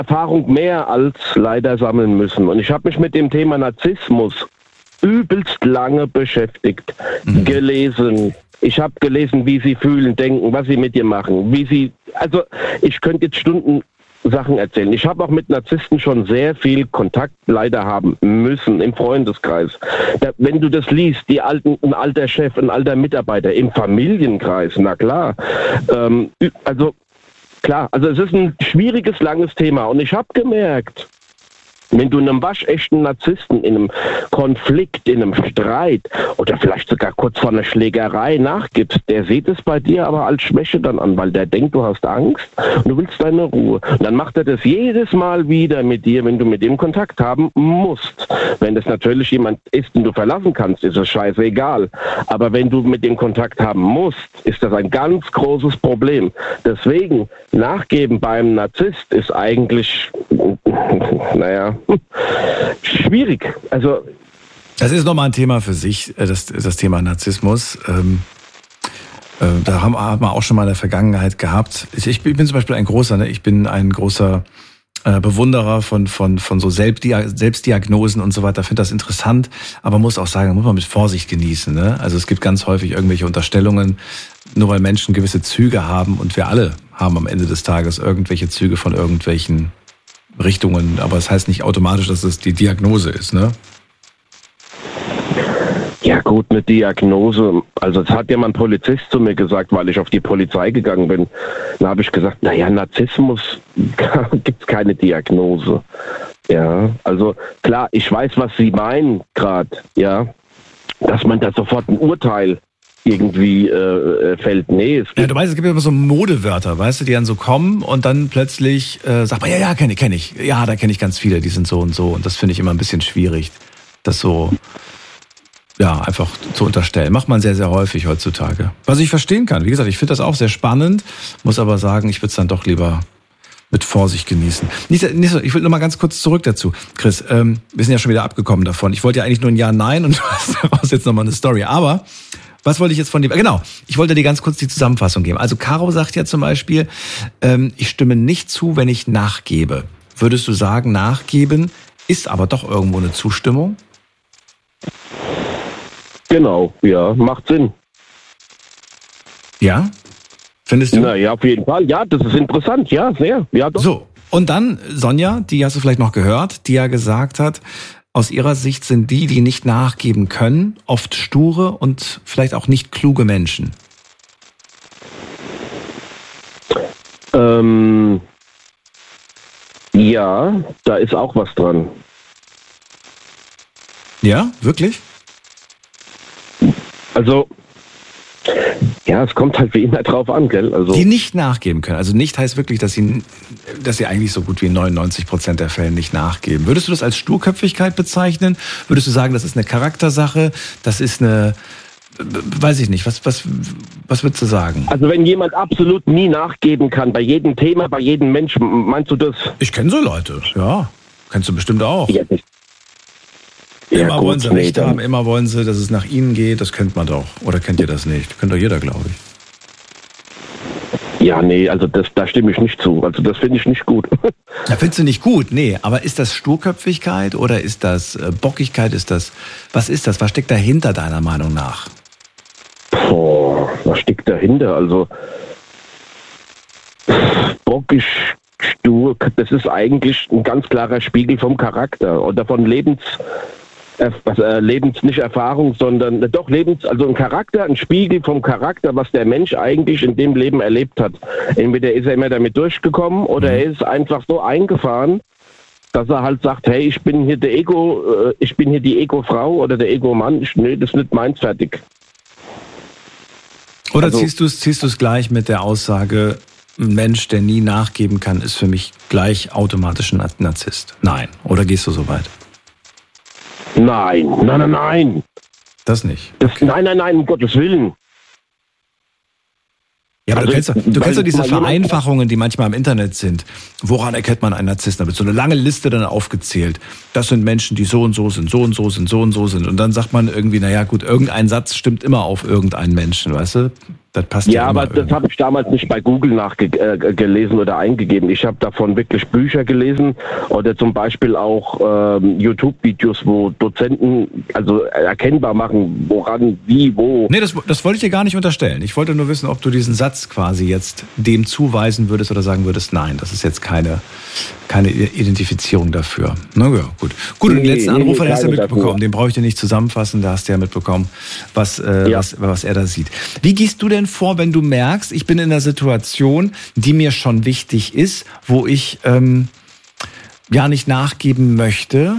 Erfahrung mehr als leider sammeln müssen. Und ich habe mich mit dem Thema Narzissmus übelst lange beschäftigt, gelesen. Ich habe gelesen, wie sie fühlen, denken, was sie mit dir machen, also ich könnte jetzt Stunden Sachen erzählen. Ich habe auch mit Narzissten schon sehr viel Kontakt leider haben müssen im Freundeskreis. Wenn du das liest, ein alter Chef, ein alter Mitarbeiter im Familienkreis, na klar. Also es ist ein schwieriges, langes Thema. Und ich habe gemerkt, wenn du einem waschechten Narzissten in einem Konflikt, in einem Streit oder vielleicht sogar kurz vor einer Schlägerei nachgibst, der sieht es bei dir aber als Schwäche dann an, weil der denkt, du hast Angst und du willst deine Ruhe. Und dann macht er das jedes Mal wieder mit dir, wenn du mit ihm Kontakt haben musst. Wenn das natürlich jemand ist, den du verlassen kannst, ist es scheißegal. Aber wenn du mit dem Kontakt haben musst, ist das ein ganz großes Problem. Deswegen, nachgeben beim Narzisst ist eigentlich, schwierig. Also das ist nochmal ein Thema für sich, das Thema Narzissmus. Da haben wir auch schon mal in der Vergangenheit gehabt. Ich bin zum Beispiel ein großer Bewunderer von so Selbstdiagnosen und so weiter. Finde das interessant, aber muss auch sagen, muss man mit Vorsicht genießen. Ne? Also es gibt ganz häufig irgendwelche Unterstellungen, nur weil Menschen gewisse Züge haben, und wir alle haben am Ende des Tages irgendwelche Züge von irgendwelchen Richtungen, aber es heißt nicht automatisch, dass es die Diagnose ist, ne? Ja gut, eine Diagnose. Also das hat ja mal ein Polizist zu mir gesagt, weil ich auf die Polizei gegangen bin. Da habe ich gesagt, Narzissmus gibt es keine Diagnose. Ja, also klar, ich weiß, was Sie meinen gerade, ja, dass man da sofort ein Urteil irgendwie fällt. Nee, du weißt, es gibt ja immer so Modewörter, weißt du, die dann so kommen und dann plötzlich sagt man, ja, kenn ich. Ja, da kenne ich ganz viele, die sind so und so. Und das finde ich immer ein bisschen schwierig, das so, einfach zu unterstellen. Macht man sehr, sehr häufig heutzutage. Was ich verstehen kann. Wie gesagt, ich finde das auch sehr spannend, muss aber sagen, ich würde es dann doch lieber mit Vorsicht genießen. Ich will noch mal ganz kurz zurück dazu. Chris, wir sind ja schon wieder abgekommen davon. Ich wollte ja eigentlich nur ein Ja, Nein und du hast daraus jetzt nochmal eine Story. Aber was wollte ich jetzt von dir? Genau, ich wollte dir ganz kurz die Zusammenfassung geben. Also Caro sagt ja zum Beispiel, ich stimme nicht zu, wenn ich nachgebe. Würdest du sagen, nachgeben ist aber doch irgendwo eine Zustimmung? Genau, ja, macht Sinn. Ja? Findest du? Na ja, auf jeden Fall. Ja, das ist interessant. Ja, sehr. Ja, doch. So, und dann Sonja, die hast du vielleicht noch gehört, die ja gesagt hat, aus ihrer Sicht sind die nicht nachgeben können, oft sture und vielleicht auch nicht kluge Menschen. Ja, da ist auch was dran. Ja, wirklich? Also, ja, es kommt halt wie immer drauf an, gell? Also, die nicht nachgeben können. Also nicht heißt wirklich, dass sie eigentlich so gut wie in 99% der Fälle nicht nachgeben. Würdest du das als Sturköpfigkeit bezeichnen? Würdest du sagen, das ist eine Charaktersache? Das ist eine, weiß ich nicht, was würdest du sagen? Also wenn jemand absolut nie nachgeben kann, bei jedem Thema, bei jedem Menschen, meinst du das? Ich kenne so Leute, ja. Kennst du bestimmt auch. Ja, immer gut, wollen sie Recht haben, immer wollen sie, dass es nach ihnen geht, das kennt man doch. Oder kennt ihr das nicht? Kennt doch jeder, glaube ich. Ja, nee, also da stimme ich nicht zu. Also das finde ich nicht gut. Ja, findest du nicht gut? Nee, aber ist das Sturköpfigkeit oder ist das Bockigkeit? Was ist das? Was steckt dahinter, deiner Meinung nach? Was steckt dahinter? Also bockig, stur, das ist eigentlich ein ganz klarer Spiegel vom Charakter oder von nicht Erfahrung, sondern doch also ein Charakter, ein Spiegel vom Charakter, was der Mensch eigentlich in dem Leben erlebt hat. Entweder ist er immer damit durchgekommen oder er ist einfach so eingefahren, dass er halt sagt, hey, ich bin hier die Ego-Frau oder der Ego-Mann, das ist nicht meins, fertig. Oder also, ziehst du es gleich mit der Aussage, ein Mensch, der nie nachgeben kann, ist für mich gleich automatisch ein Narzisst? Nein. Oder gehst du so weit? Nein. Das nicht? Okay. Nein, um Gottes Willen. Ja, aber du kennst doch diese Vereinfachungen, die manchmal im Internet sind. Woran erkennt man einen Narzissten? Da wird so eine lange Liste dann aufgezählt. Das sind Menschen, die so und so sind, so und so sind, so und so sind. Und dann sagt man irgendwie, naja gut, irgendein Satz stimmt immer auf irgendeinen Menschen, weißt du? Das passt Ja, aber immer das habe ich damals nicht bei Google nachgelesen oder eingegeben. Ich habe davon wirklich Bücher gelesen oder zum Beispiel auch YouTube-Videos, wo Dozenten also erkennbar machen, woran, wie, wo. Nee, das wollte ich dir gar nicht unterstellen. Ich wollte nur wissen, ob du diesen Satz quasi jetzt dem zuweisen würdest oder sagen würdest, nein, das ist jetzt keine Identifizierung dafür. Na ja, gut. Gut, und den letzten Anrufer, den hast du ja mitbekommen. Dafür. Den brauche ich dir nicht zusammenfassen, da hast du ja mitbekommen, was er da sieht. Wie gehst du denn vor, wenn du merkst, ich bin in einer Situation, die mir schon wichtig ist, wo ich nicht nachgeben möchte?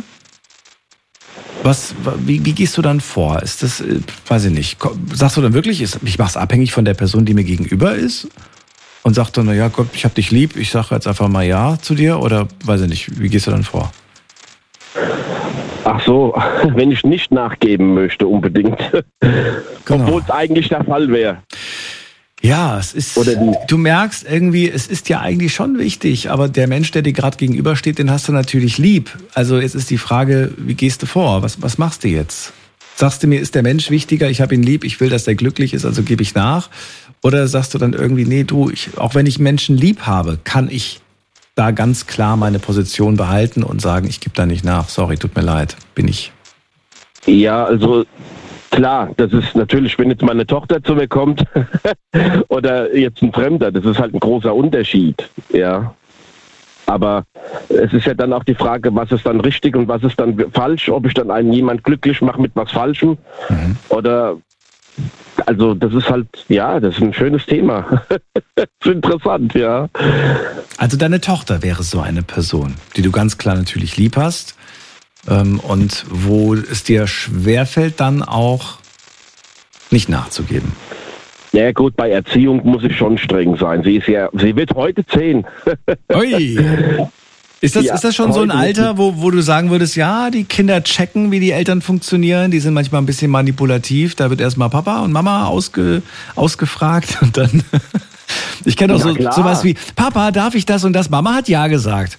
Wie gehst du dann vor? Ist das, weiß ich nicht, sagst du dann wirklich, ich mache es abhängig von der Person, die mir gegenüber ist? Und sagst dann, naja, Gott, ich hab dich lieb, ich sage jetzt einfach mal ja zu dir? Oder weiß ich nicht, wie gehst du dann vor? Ach so, wenn ich nicht nachgeben möchte unbedingt. Genau. Obwohl es eigentlich der Fall wäre. Ja, es ist, du merkst irgendwie, es ist ja eigentlich schon wichtig, aber der Mensch, der dir gerade gegenübersteht, den hast du natürlich lieb. Also jetzt ist die Frage, wie gehst du vor? Was machst du jetzt? Sagst du mir, ist der Mensch wichtiger, ich habe ihn lieb, ich will, dass der glücklich ist, also gebe ich nach? Oder sagst du dann irgendwie, nee, auch wenn ich Menschen lieb habe, kann ich da ganz klar meine Position behalten und sagen, ich gebe da nicht nach, sorry, tut mir leid, bin ich. Ja, also klar, das ist natürlich, wenn jetzt meine Tochter zu mir kommt oder jetzt ein Fremder, das ist halt ein großer Unterschied, ja. Aber es ist ja dann auch die Frage, was ist dann richtig und was ist dann falsch, ob ich dann jemand glücklich mache mit was Falschem oder, also das ist halt, ja, das ist ein schönes Thema. Das ist interessant, ja. Also deine Tochter wäre so eine Person, die du ganz klar natürlich lieb hast und wo es dir schwerfällt, dann auch nicht nachzugeben. Ja gut, bei Erziehung muss ich schon streng sein. Sie wird heute 10. Ui. Ist das schon so ein Alter, wo du sagen würdest, ja, die Kinder checken, wie die Eltern funktionieren, die sind manchmal ein bisschen manipulativ, da wird erstmal Papa und Mama ausgefragt und dann, ich kenne auch sowas wie, Papa, darf ich das und das? Mama hat ja gesagt.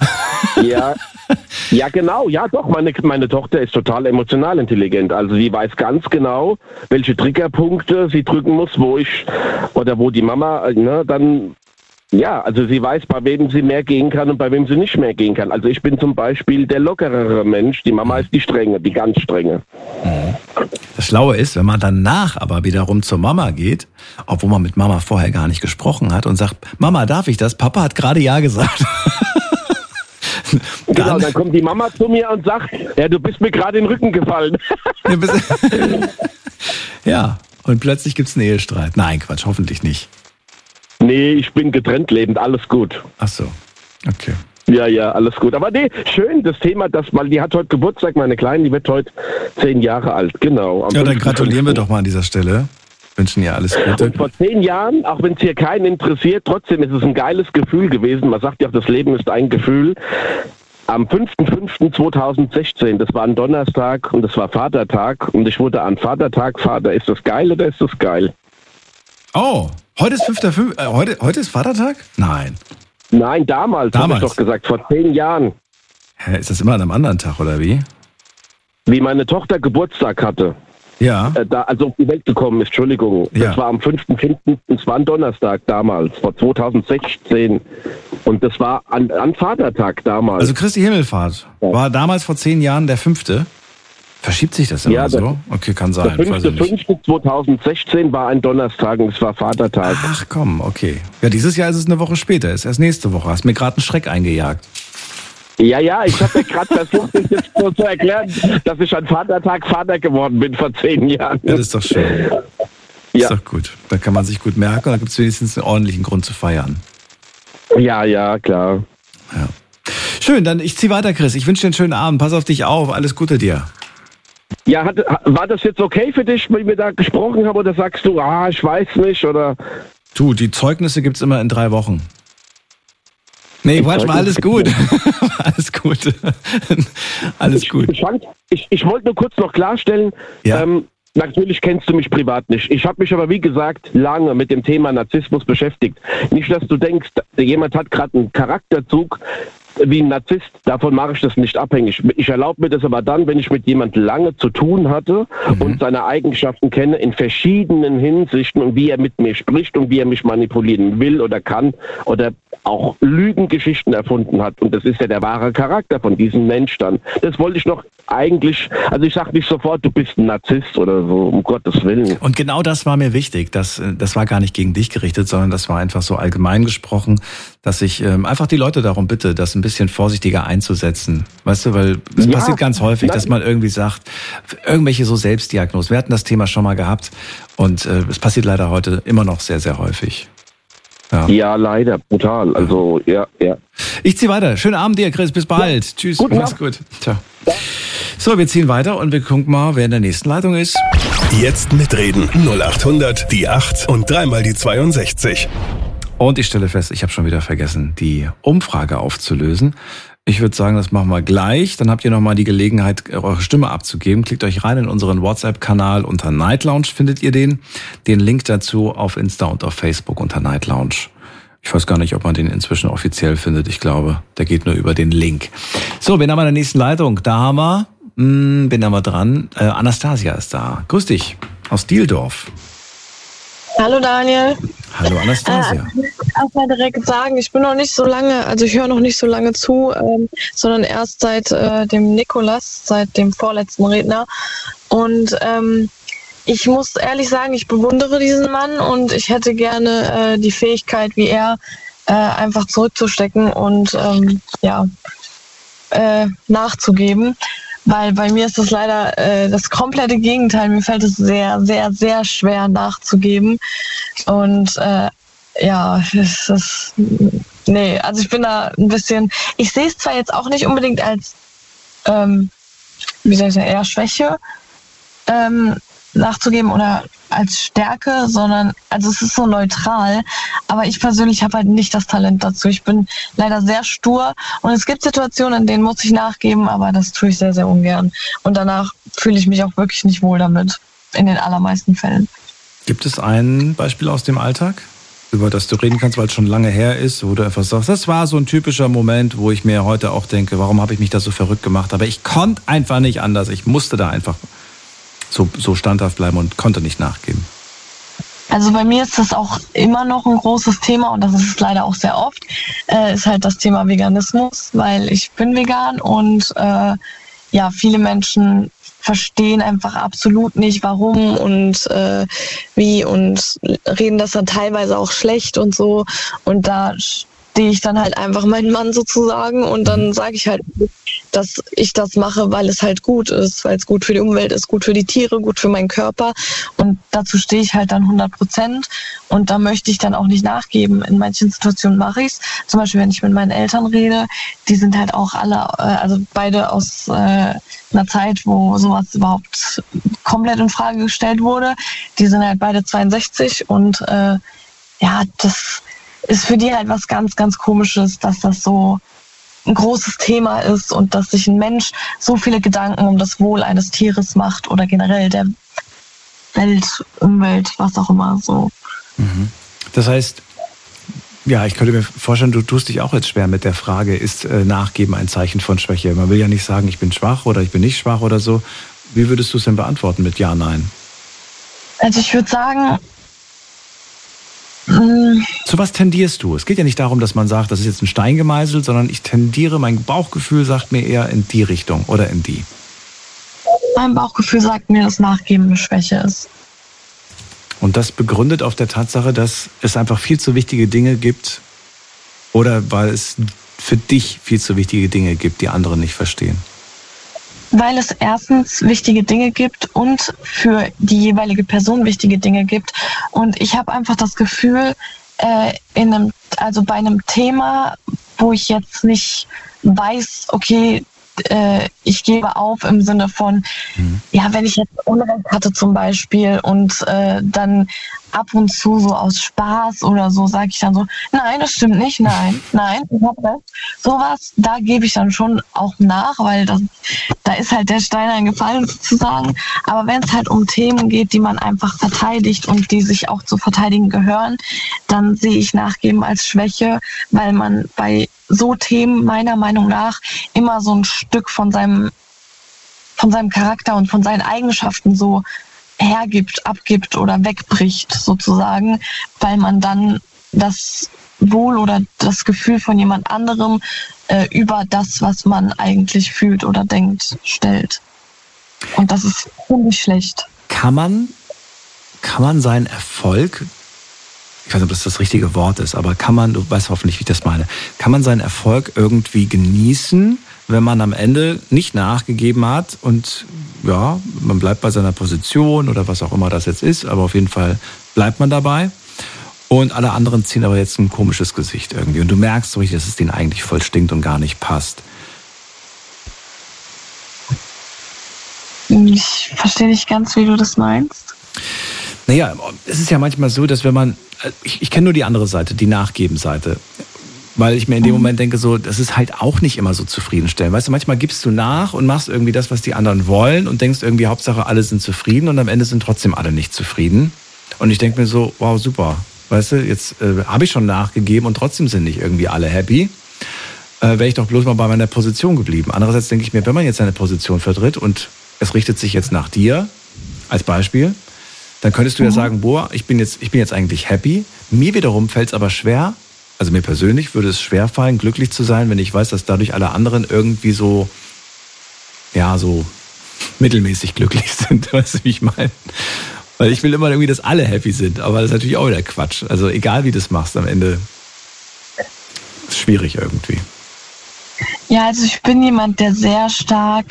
Ja, genau, ja doch, meine Tochter ist total emotional intelligent, also sie weiß ganz genau, welche Triggerpunkte sie drücken muss, wo die Mama, dann, ja, also sie weiß, bei wem sie mehr gehen kann und bei wem sie nicht mehr gehen kann. Also ich bin zum Beispiel der lockerere Mensch, die Mama ist die strenge, die ganz strenge. Das Schlaue ist, wenn man danach aber wiederum zur Mama geht, obwohl man mit Mama vorher gar nicht gesprochen hat und sagt, Mama, darf ich das? Papa hat gerade ja gesagt. Genau, dann kommt die Mama zu mir und sagt, ja, du bist mir gerade in den Rücken gefallen. Ja, und plötzlich gibt's einen Ehestreit. Nein, Quatsch, hoffentlich nicht. Nee, ich bin getrennt lebend, alles gut. Ach so, okay. Ja, alles gut. Aber nee, schön, das Thema, weil die hat heute Geburtstag, meine Kleine, die wird heute 10 Jahre alt, genau. Ja, dann gratulieren wir doch mal an dieser Stelle. Wünschen ihr alles Gute. Und vor 10 Jahren, auch wenn es hier keinen interessiert, trotzdem ist es ein geiles Gefühl gewesen. Man sagt ja auch, das Leben ist ein Gefühl. Am 5.5.2016, das war ein Donnerstag und das war Vatertag und ich wurde an Vatertag Vater. Ist das geil oder ist das geil? Oh, heute ist 5.5. Heute ist Vatertag? Nein. Nein, damals. Habe ich doch gesagt, vor 10 Jahren. Hä, ist das immer an einem anderen Tag oder wie? Wie meine Tochter Geburtstag hatte. Ja. Also auf die Welt gekommen ist, Entschuldigung. Ja. Das war am 5.5., das war ein Donnerstag damals, vor 2016. Und das war an Vatertag damals. Also Christi Himmelfahrt war damals vor 10 Jahren der 5. Verschiebt sich das immer so? Okay, kann sein. Der 5.5.2016 war ein Donnerstag und es war Vatertag. Ach komm, okay. Ja, dieses Jahr ist es eine Woche später, ist erst nächste Woche. Hast mir gerade einen Schreck eingejagt. Ja, ich habe ja gerade versucht, das jetzt so zu erklären, dass ich an Vatertag Vater geworden bin vor 10 Jahren. Ja, das ist doch schön. Ist doch gut. Da kann man sich gut merken und da gibt es wenigstens einen ordentlichen Grund zu feiern. Ja, klar. Ja. Schön, dann ich ziehe weiter, Chris. Ich wünsche dir einen schönen Abend. Pass auf dich auf. Alles Gute dir. Ja, war das jetzt okay für dich, wie wir da gesprochen haben, oder sagst du, ich weiß nicht, oder? Du, die Zeugnisse gibt's immer in 3 Wochen. Nee, Quatsch, war alles gut. Alles gut. Alles gut. Ich wollte nur kurz noch klarstellen, natürlich kennst du mich privat nicht. Ich habe mich aber, wie gesagt, lange mit dem Thema Narzissmus beschäftigt. Nicht, dass du denkst, jemand hat gerade einen Charakterzug, wie ein Narzisst. Davon mache ich das nicht abhängig. Ich erlaube mir das aber dann, wenn ich mit jemand lange zu tun hatte und seine Eigenschaften kenne in verschiedenen Hinsichten und wie er mit mir spricht und wie er mich manipulieren will oder kann oder auch Lügengeschichten erfunden hat. Und das ist ja der wahre Charakter von diesem Mensch dann. Das wollte ich noch eigentlich, also ich sage nicht sofort, du bist ein Narzisst oder so, um Gottes Willen. Und genau das war mir wichtig. Das war gar nicht gegen dich gerichtet, sondern das war einfach so allgemein gesprochen, dass ich einfach die Leute darum bitte, das ein bisschen vorsichtiger einzusetzen. Weißt du, weil es passiert ganz häufig, dass man irgendwie sagt, irgendwelche so Selbstdiagnosen. Wir hatten das Thema schon mal gehabt und es passiert leider heute immer noch sehr, sehr häufig. Ja, leider, brutal. Also, ja. Ich ziehe weiter. Schönen Abend dir, Chris. Bis bald. Ja. Tschüss. Mach's gut. Ciao. So, wir ziehen weiter und wir gucken mal, wer in der nächsten Leitung ist. Jetzt mitreden. 0800 die 8 und dreimal die 62. Und ich stelle fest, ich habe schon wieder vergessen, die Umfrage aufzulösen. Ich würde sagen, das machen wir gleich. Dann habt ihr nochmal die Gelegenheit, eure Stimme abzugeben. Klickt euch rein in unseren WhatsApp-Kanal unter Night Lounge, findet ihr den. Den Link dazu auf Insta und auf Facebook unter Night Lounge. Ich weiß gar nicht, ob man den inzwischen offiziell findet. Ich glaube, der geht nur über den Link. So, wen haben wir in der nächsten Leitung? Da haben wir, wen haben wir dran? Anastasia ist da. Grüß dich, aus Dieldorf. Hallo Daniel. Hallo Anastasia. Ich muss erstmal direkt sagen, ich bin noch nicht so lange, also ich höre noch nicht so lange zu, sondern erst seit dem Nikolas, seit dem vorletzten Redner. Und ich muss ehrlich sagen, ich bewundere diesen Mann und ich hätte gerne die Fähigkeit, wie er, einfach zurückzustecken und nachzugeben. Weil bei mir ist das leider das komplette Gegenteil. Mir fällt es sehr, sehr, sehr schwer nachzugeben. Und also ich bin da ein bisschen, ich sehe es zwar jetzt auch nicht unbedingt als, eher Schwäche nachzugeben oder als Stärke, sondern, also es ist so neutral, aber ich persönlich habe halt nicht das Talent dazu. Ich bin leider sehr stur und es gibt Situationen, in denen muss ich nachgeben, aber das tue ich sehr, sehr ungern. Und danach fühle ich mich auch wirklich nicht wohl damit, in den allermeisten Fällen. Gibt es ein Beispiel aus dem Alltag, über das du reden kannst, weil es schon lange her ist, wo du einfach sagst, das war so ein typischer Moment, wo ich mir heute auch denke, warum habe ich mich da so verrückt gemacht? Aber ich konnte einfach nicht anders. Ich musste da einfach so standhaft bleiben und konnte nicht nachgeben. Also bei mir ist das auch immer noch ein großes Thema und das ist es leider auch sehr oft, ist halt das Thema Veganismus, weil ich bin vegan und viele Menschen verstehen einfach absolut nicht, warum und wie und reden das dann teilweise auch schlecht und so. Und da stehe ich dann halt einfach meinen Mann sozusagen und dann sage ich halt, dass ich das mache, weil es halt gut ist, weil es gut für die Umwelt ist, gut für die Tiere, gut für meinen Körper und dazu stehe ich halt dann 100% und da möchte ich dann auch nicht nachgeben. In manchen Situationen mache ich es, zum Beispiel wenn ich mit meinen Eltern rede, die sind halt auch alle, also beide aus einer Zeit, wo sowas überhaupt komplett in Frage gestellt wurde, die sind halt beide 62 und das ist für die halt was ganz, ganz Komisches, dass das so ein großes Thema ist und dass sich ein Mensch so viele Gedanken um das Wohl eines Tieres macht oder generell der Welt, Umwelt, was auch immer so. Das heißt, ja, ich könnte mir vorstellen, du tust dich auch jetzt schwer mit der Frage, ist Nachgeben ein Zeichen von Schwäche? Man will ja nicht sagen, ich bin schwach oder ich bin nicht schwach oder so. Wie würdest du es denn beantworten mit Ja, Nein? Also ich würde sagen, zu was tendierst du? Es geht ja nicht darum, dass man sagt, das ist jetzt ein Stein gemeißelt, sondern ich tendiere, mein Bauchgefühl sagt mir eher in die Richtung oder in die. Mein Bauchgefühl sagt mir, dass Nachgeben eine Schwäche ist. Und das begründet auf der Tatsache, dass es einfach viel zu wichtige Dinge gibt oder weil es für dich viel zu wichtige Dinge gibt, die andere nicht verstehen? Weil es erstens wichtige Dinge gibt und für die jeweilige Person wichtige Dinge gibt. Und ich habe einfach das Gefühl, bei einem Thema, wo ich jetzt nicht weiß, okay, ich gebe auf im Sinne von, wenn ich jetzt Unrecht hatte zum Beispiel und dann ab und zu so aus Spaß oder so sage ich dann so, nein, das stimmt nicht, nein, ich habe recht. Sowas, da gebe ich dann schon auch nach, weil da ist halt der Stein eingefallen sozusagen. Aber wenn es halt um Themen geht, die man einfach verteidigt und die sich auch zu verteidigen gehören, dann sehe ich Nachgeben als Schwäche, weil man bei so Themen meiner Meinung nach immer so ein Stück von seinem Charakter und von seinen Eigenschaften so hergibt, abgibt oder wegbricht sozusagen, weil man dann das Wohl oder das Gefühl von jemand anderem über das, was man eigentlich fühlt oder denkt, stellt. Und das ist ziemlich schlecht. Kann man seinen Erfolg, ich weiß nicht, ob das das richtige Wort ist, aber du weißt hoffentlich, wie ich das meine, kann man seinen Erfolg irgendwie genießen, wenn man am Ende nicht nachgegeben hat und ja, man bleibt bei seiner Position oder was auch immer das jetzt ist, aber auf jeden Fall bleibt man dabei und alle anderen ziehen aber jetzt ein komisches Gesicht irgendwie und du merkst so richtig, dass es denen eigentlich voll stinkt und gar nicht passt. Ich verstehe nicht ganz, wie du das meinst. Naja, es ist ja manchmal so, dass wenn man, ich kenne nur die andere Seite, die Nachgebenseite, weil ich mir in dem Moment denke, so, das ist halt auch nicht immer so zufriedenstellend. Weißt du, manchmal gibst du nach und machst irgendwie das, was die anderen wollen und denkst irgendwie, Hauptsache alle sind zufrieden und am Ende sind trotzdem alle nicht zufrieden. Und ich denke mir so, wow, super, weißt du, jetzt habe ich schon nachgegeben und trotzdem sind nicht irgendwie alle happy. Wäre ich doch bloß mal bei meiner Position geblieben. Andererseits denke ich mir, wenn man jetzt seine Position vertritt und es richtet sich jetzt nach dir, als Beispiel, dann könntest du ja sagen, boah, ich bin jetzt eigentlich happy. Mir wiederum fällt es aber schwer, also mir persönlich würde es schwer fallen, glücklich zu sein, wenn ich weiß, dass dadurch alle anderen irgendwie so, ja, so mittelmäßig glücklich sind. Weißt du, wie ich meine? Weil ich will immer irgendwie, dass alle happy sind, aber das ist natürlich auch wieder Quatsch. Also egal, wie du das machst, am Ende ist schwierig irgendwie. Ja, also ich bin jemand, der sehr stark,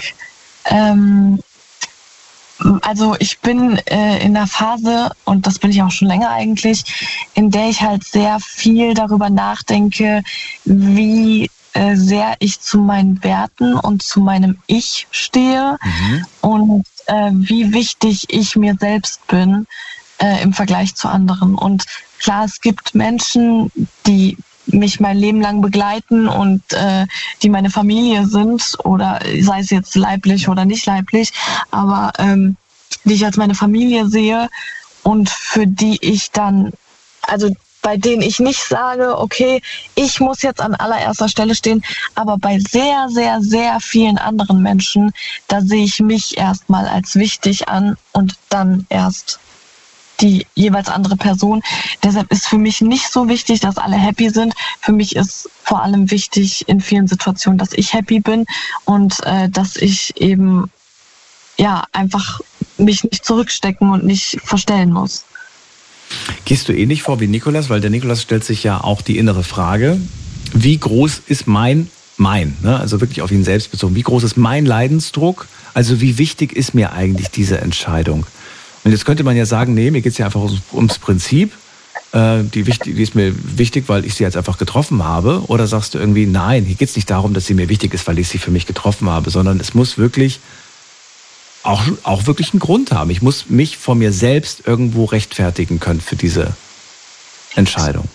also ich bin in der Phase, und das bin ich auch schon länger eigentlich, in der ich halt sehr viel darüber nachdenke, wie sehr ich zu meinen Werten und zu meinem Ich stehe und wie wichtig ich mir selbst bin im Vergleich zu anderen. Und klar, es gibt Menschen, die mich mein Leben lang begleiten und die meine Familie sind, oder sei es jetzt leiblich oder nicht leiblich, aber die ich als meine Familie sehe und für die ich dann, also bei denen ich nicht sage, okay, ich muss jetzt an allererster Stelle stehen, aber bei sehr, sehr, sehr vielen anderen Menschen, da sehe ich mich erstmal als wichtig an und dann erst die jeweils andere Person. Deshalb ist für mich nicht so wichtig, dass alle happy sind. Für mich ist vor allem wichtig in vielen Situationen, dass ich happy bin und dass ich eben ja einfach mich nicht zurückstecken und nicht verstellen muss. Gehst du ähnlich vor wie Nikolas? Weil der Nikolas stellt sich ja auch die innere Frage, wie groß ist mein, ne? Also wirklich auf ihn selbst bezogen, wie groß ist mein Leidensdruck? Also wie wichtig ist mir eigentlich diese Entscheidung? Und jetzt könnte man ja sagen, nee, mir geht es ja einfach ums Prinzip. Die ist mir wichtig, weil ich sie jetzt einfach getroffen habe. Oder sagst du irgendwie, nein, hier geht es nicht darum, dass sie mir wichtig ist, weil ich sie für mich getroffen habe, sondern es muss wirklich auch wirklich einen Grund haben. Ich muss mich vor mir selbst irgendwo rechtfertigen können für diese Entscheidung.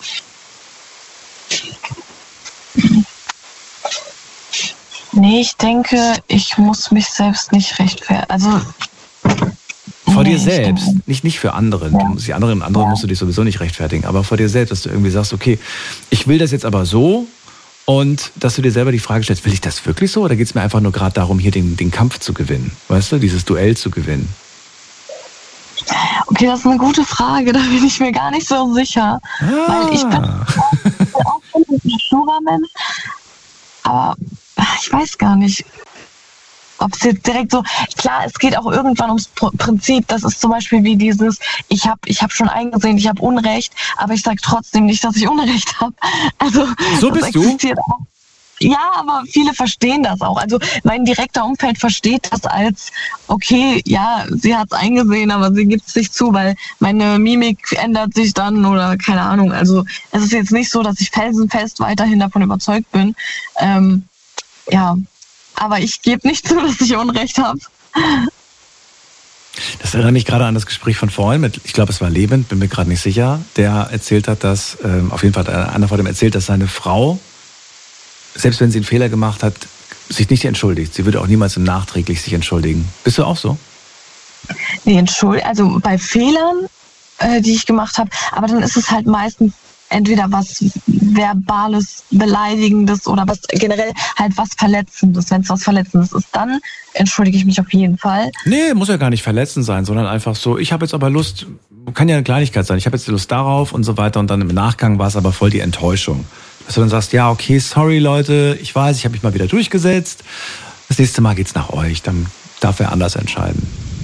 Nee, ich denke, ich muss mich selbst nicht rechtfertigen. Also vor dir selbst, nicht für andere. Ja. Die anderen musst du dich sowieso nicht rechtfertigen, aber vor dir selbst, dass du irgendwie sagst, okay, ich will das jetzt aber so, und dass du dir selber die Frage stellst, will ich das wirklich so, oder geht es mir einfach nur gerade darum, hier den Kampf zu gewinnen, weißt du, dieses Duell zu gewinnen? Okay, das ist eine gute Frage, da bin ich mir gar nicht so sicher, weil ich bin auch ein Schuhrahmen, aber ich weiß gar nicht, ob es jetzt direkt so, klar, es geht auch irgendwann ums Prinzip, das ist zum Beispiel wie dieses, ich hab schon eingesehen, ich habe Unrecht, aber ich sage trotzdem nicht, dass ich Unrecht habe. Also so bist du? Auch. Ja, aber viele verstehen das auch. Also mein direkter Umfeld versteht das als, okay, ja, sie hat es eingesehen, aber sie gibt es nicht zu, weil meine Mimik ändert sich dann oder keine Ahnung. Also es ist jetzt nicht so, dass ich felsenfest weiterhin davon überzeugt bin. Ja, aber ich gebe nicht zu, dass ich Unrecht habe. Das erinnert mich gerade an das Gespräch von vorhin mit, ich glaube, es war Leben, bin mir gerade nicht sicher, der erzählt hat, dass, auf jeden Fall hat einer vor dem erzählt, dass seine Frau, selbst wenn sie einen Fehler gemacht hat, sich nicht entschuldigt. Sie würde auch niemals nachträglich sich entschuldigen. Bist du auch so? Nee, also bei Fehlern, die ich gemacht habe, aber dann ist es halt meistens entweder was Verbales, Beleidigendes oder was generell halt was Verletzendes. Wenn es was Verletzendes ist, dann entschuldige ich mich auf jeden Fall. Nee, muss ja gar nicht verletzend sein, sondern einfach so, ich habe jetzt aber Lust, kann ja eine Kleinigkeit sein, ich habe jetzt die Lust darauf und so weiter und dann im Nachgang war es aber voll die Enttäuschung. Dass du dann sagst, ja, okay, sorry Leute, ich weiß, ich habe mich mal wieder durchgesetzt, das nächste Mal geht's nach euch, dann darf er anders entscheiden.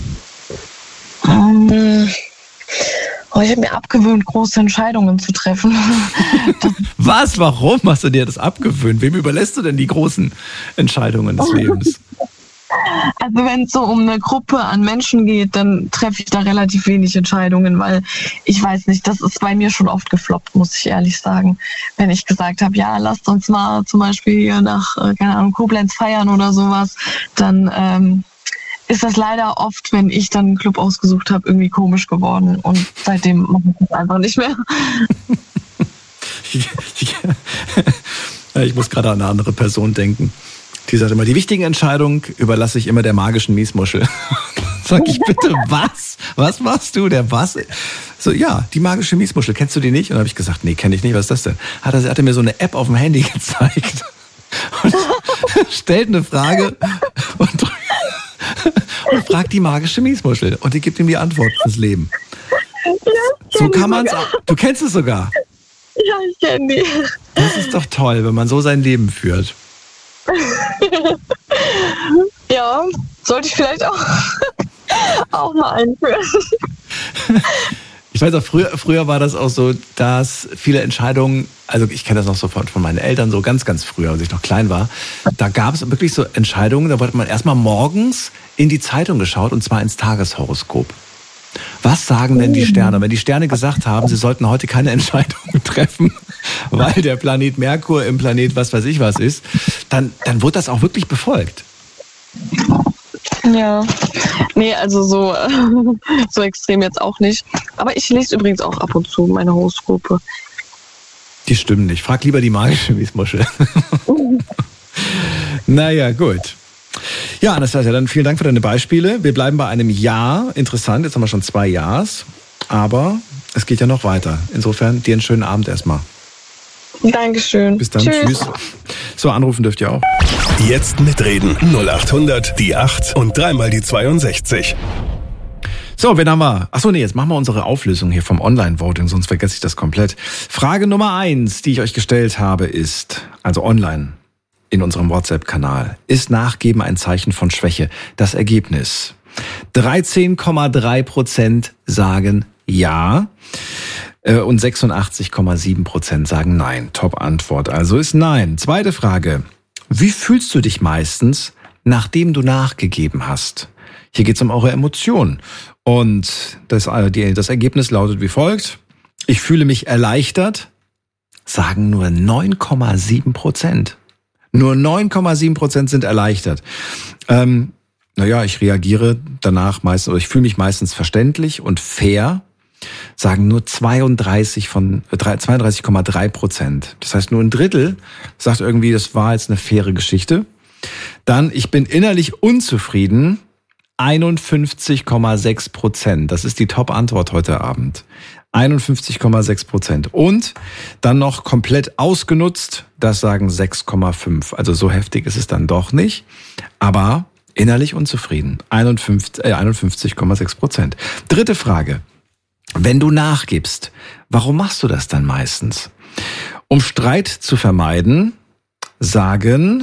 Ich habe mir abgewöhnt, große Entscheidungen zu treffen. Was? Warum hast du dir das abgewöhnt? Wem überlässt du denn die großen Entscheidungen des Lebens? Also wenn es so um eine Gruppe an Menschen geht, dann treffe ich da relativ wenig Entscheidungen, weil ich weiß nicht, das ist bei mir schon oft gefloppt, muss ich ehrlich sagen. Wenn ich gesagt habe, ja, lasst uns mal zum Beispiel hier nach, keine Ahnung, Koblenz feiern oder sowas, dann ist das leider oft, wenn ich dann einen Club ausgesucht habe, irgendwie komisch geworden. Und seitdem mache ich das einfach nicht mehr. Ich muss gerade an eine andere Person denken. Die sagt immer, die wichtigen Entscheidungen überlasse ich immer der magischen Miesmuschel. Sag ich, bitte, was? Was machst du? Der was? So, ja, die magische Miesmuschel. Kennst du die nicht? Und dann habe ich gesagt, nee, kenne ich nicht. Was ist das denn? Hat er mir so eine App auf dem Handy gezeigt. Und stellt eine Frage und fragt die magische Miesmuschel. Und die gibt ihm die Antwort fürs Leben. Ja, so kann man's. Du kennst es sogar. Ja, ich kenne die. Das ist doch toll, wenn man so sein Leben führt. Ja, sollte ich vielleicht auch mal einführen. Ich weiß auch, früher war das auch so, dass viele Entscheidungen, also ich kenne das noch so von meinen Eltern, so ganz, ganz früher, als ich noch klein war, da gab es wirklich so Entscheidungen, da wurde man erstmal morgens in die Zeitung geschaut und zwar ins Tageshoroskop. Was sagen denn die Sterne? Wenn die Sterne gesagt haben, sie sollten heute keine Entscheidungen treffen, weil der Planet Merkur im Planet was weiß ich was ist, dann wurde das auch wirklich befolgt. Ja, nee, also so extrem jetzt auch nicht. Aber ich lese übrigens auch ab und zu meine Horoskope. Die stimmen nicht. Frag lieber die magische Miesmuschel. Naja, gut. Ja, Anastasia, dann vielen Dank für deine Beispiele. Wir bleiben bei einem Ja. Interessant, jetzt haben wir schon 2 Ja's. Aber es geht ja noch weiter. Insofern dir einen schönen Abend erstmal. Dankeschön. Bis dann. Tschüss. So, anrufen dürft ihr auch. Jetzt mitreden. 0800 die 8 und 3 die 62. So, wen haben wir? Achso, nee, jetzt machen wir unsere Auflösung hier vom Online-Voting, sonst vergesse ich das komplett. Frage Nummer 1, die ich euch gestellt habe, ist, also online in unserem WhatsApp-Kanal, ist Nachgeben ein Zeichen von Schwäche? Das Ergebnis: 13,3% sagen ja und 86,7% sagen nein. Top-Antwort also ist nein. Zweite Frage: Wie fühlst du dich meistens, nachdem du nachgegeben hast? Hier geht es um eure Emotionen. Und das Ergebnis lautet wie folgt: Ich fühle mich erleichtert, sagen nur 9,7%. Nur 9,7% sind erleichtert. Ich reagiere danach meistens, oder ich fühle mich meistens verständlich und fair, sagen nur 32,3%. Das heißt, nur ein Drittel sagt irgendwie, das war jetzt eine faire Geschichte. Dann, ich bin innerlich unzufrieden, 51,6%. Das ist die Top-Antwort heute Abend. 51,6%. Und dann noch komplett ausgenutzt, das sagen 6,5%. Also so heftig ist es dann doch nicht, aber innerlich unzufrieden. 51,6%. Dritte Frage: Wenn du nachgibst, warum machst du das dann meistens? Um Streit zu vermeiden, sagen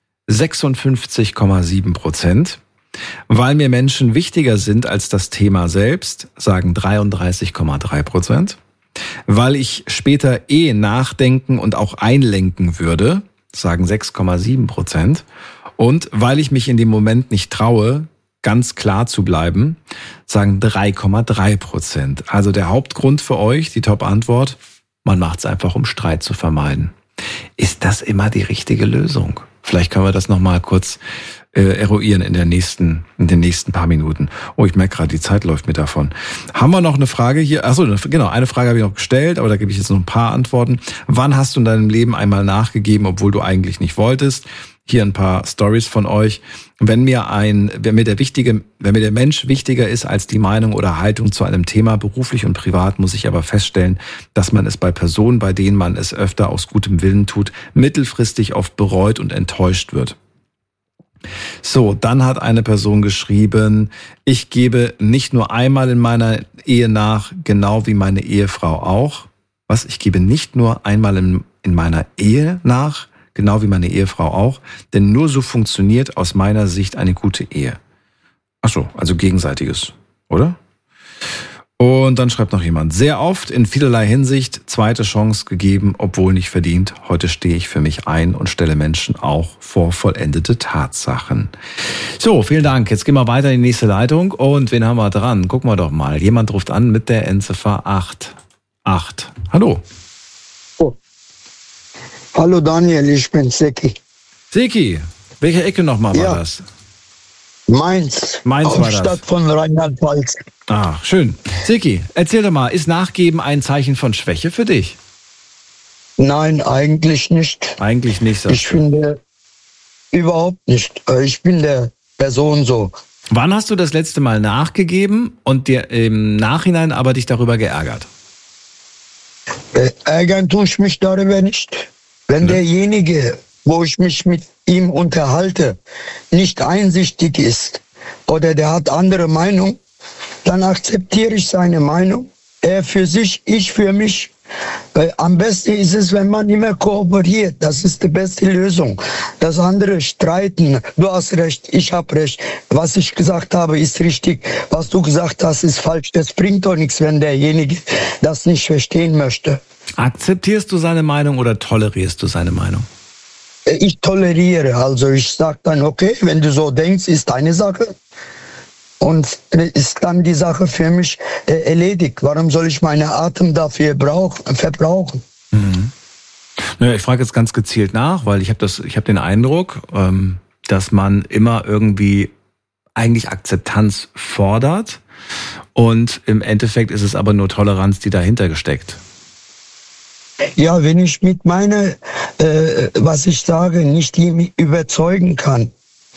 56,7%. Weil mir Menschen wichtiger sind als das Thema selbst, sagen 33,3%. Weil ich später nachdenken und auch einlenken würde, sagen 6,7%. Und weil ich mich in dem Moment nicht traue, ganz klar zu bleiben, sagen 3,3%. Also der Hauptgrund für euch, die Top-Antwort: Man macht es einfach, um Streit zu vermeiden. Ist das immer die richtige Lösung? Vielleicht können wir das nochmal kurz eruieren in den nächsten paar Minuten. Oh, ich merke gerade, die Zeit läuft mir davon. Haben wir noch eine Frage hier? Achso, genau, eine Frage habe ich noch gestellt, aber da gebe ich jetzt noch ein paar Antworten. Wann hast du in deinem Leben einmal nachgegeben, obwohl du eigentlich nicht wolltest? Hier ein paar Stories von euch. Wenn mir der Mensch wichtiger ist als die Meinung oder Haltung zu einem Thema, beruflich und privat, muss ich aber feststellen, dass man es bei Personen, bei denen man es öfter aus gutem Willen tut, mittelfristig oft bereut und enttäuscht wird. So, dann hat eine Person geschrieben, ich gebe nicht nur einmal in meiner Ehe nach, genau wie meine Ehefrau auch. Was? Ich gebe nicht nur einmal in meiner Ehe nach, genau wie meine Ehefrau auch, denn nur so funktioniert aus meiner Sicht eine gute Ehe. Ach so, also gegenseitiges, oder? Und dann schreibt noch jemand, sehr oft in vielerlei Hinsicht zweite Chance gegeben, obwohl nicht verdient. Heute stehe ich für mich ein und stelle Menschen auch vor vollendete Tatsachen. So, vielen Dank. Jetzt gehen wir weiter in die nächste Leitung. Und wen haben wir dran? Gucken wir doch mal. Jemand ruft an mit der Endziffer 88. Hallo. Hallo Daniel, ich bin Seki. Seki, welche Ecke nochmal war das? Mainz war das. Stadt von Rheinland-Pfalz. Ach, schön. Seki, erzähl doch mal, ist Nachgeben ein Zeichen von Schwäche für dich? Nein, eigentlich nicht. Eigentlich nicht. Ich finde, überhaupt nicht. Ich bin der Person so. Wann hast du das letzte Mal nachgegeben und dir im Nachhinein aber dich darüber geärgert? Ärgern tue ich mich darüber nicht. Wenn derjenige, wo ich mich mit ihm unterhalte, nicht einsichtig ist oder der hat andere Meinung, dann akzeptiere ich seine Meinung. Er für sich, ich für mich. Am besten ist es, wenn man immer kooperiert. Das ist die beste Lösung. Das andere streiten. Du hast recht, ich habe recht. Was ich gesagt habe, ist richtig. Was du gesagt hast, ist falsch. Das bringt doch nichts, wenn derjenige das nicht verstehen möchte. Akzeptierst du seine Meinung oder tolerierst du seine Meinung? Ich toleriere. Also ich sage dann, okay, wenn du so denkst, ist deine Sache. Und ist dann die Sache für mich erledigt. Warum soll ich meine Atem dafür verbrauchen? Mhm. Naja, ich frage jetzt ganz gezielt nach, weil ich habe den Eindruck, dass man immer irgendwie eigentlich Akzeptanz fordert und im Endeffekt ist es aber nur Toleranz, die dahinter gesteckt. Ja, wenn ich mit meiner, was ich sage, nicht überzeugen kann,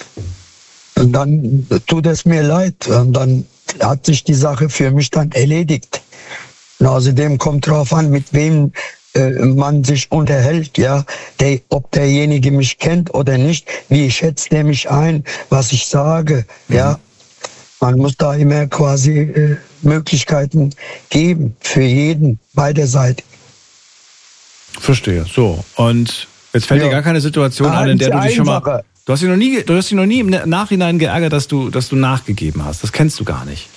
dann tut es mir leid. Und dann hat sich die Sache für mich dann erledigt. Und außerdem kommt drauf an, mit wem man sich unterhält, ja. Ob derjenige mich kennt oder nicht, wie schätzt der mich ein, was ich sage, ja. Man muss da immer quasi Möglichkeiten geben für jeden, beiderseitig. Verstehe. So, und jetzt fällt dir gar keine Situation ein, in der du dich schon mal... Du hast dich noch nie im Nachhinein geärgert, dass du nachgegeben hast. Das kennst du gar nicht.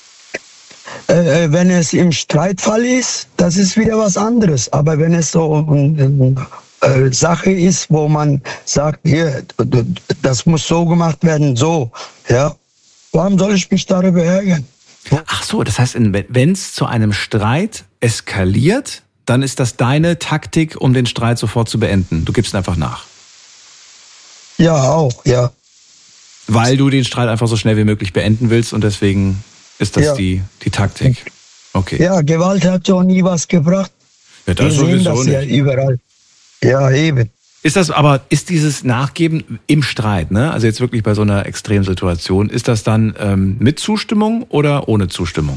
Wenn es im Streitfall ist, das ist wieder was anderes. Aber wenn es so eine Sache ist, wo man sagt, hier, das muss so gemacht werden, so, ja, warum soll ich mich darüber ärgern? Ach so, das heißt, wenn es zu einem Streit eskaliert, dann ist das deine Taktik, um den Streit sofort zu beenden. Du gibst einfach nach. Ja, auch, ja. Weil du den Streit einfach so schnell wie möglich beenden willst und deswegen ist das die Taktik. Okay. Ja, Gewalt hat ja nie was gebracht. Ja, das Wir sehen sowieso das nicht. ja überall. Ja, eben. Ist dieses Nachgeben im Streit, ne? Also jetzt wirklich bei so einer Extremsituation, ist das dann mit Zustimmung oder ohne Zustimmung?